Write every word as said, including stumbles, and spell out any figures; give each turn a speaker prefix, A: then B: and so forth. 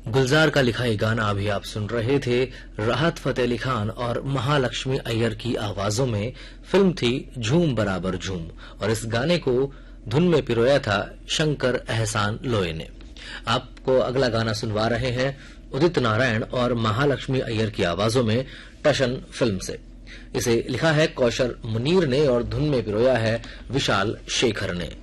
A: गुलजार का लिखा ये गाना अभी आप सुन रहे थे। राहत फतेह अली खान और महालक्ष्मी अय्यर की आवाजों में। फिल्म थी झूम बराबर झूम और इस गाने को धुन में पिरोया था शंकर एहसान लोये ने। आपको अगला गाना सुनवा रहे हैं उदित नारायण और महालक्ष्मी अय्यर की आवाजों में टशन फिल्म से। इसे लिखा है कौशल मुनीर ने और धुन में पिरोया है विशाल शेखर ने।